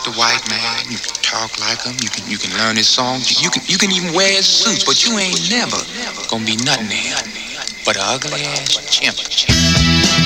the white man. You can talk like him. You can learn his songs. You can even wear his suit, but you ain't never gonna be nothing to him but an ugly ass chimp.